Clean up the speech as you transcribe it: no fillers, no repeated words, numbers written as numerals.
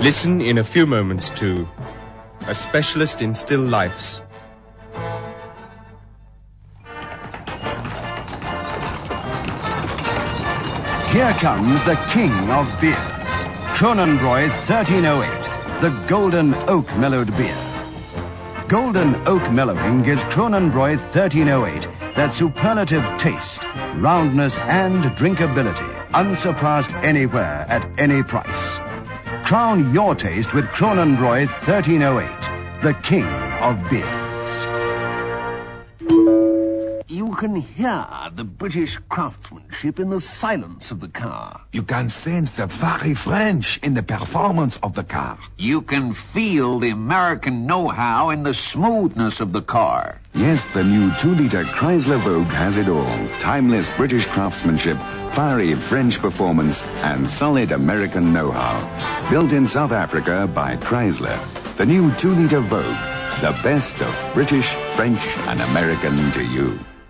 Listen in a few moments to a specialist in still lifes. Here comes the king of beers, Kronenbräu 1308, the Golden Oak Mellowed Beer. Golden Oak Mellowing gives Kronenbräu 1308 that superlative taste, roundness, and drinkability unsurpassed anywhere at any price. Crown your taste with Kronenbräu 1308, the king of beers. You can hear the British craftsmanship in the silence of the car. You can sense the very French in the performance of the car. You can feel the American know-how in the smoothness of the car. Yes, the new 2-liter Chrysler Vogue has it all. Timeless British craftsmanship, fiery French performance, and solid American know-how. Built in South Africa by Chrysler. The new 2-liter Vogue. The best of British, French, and American to you.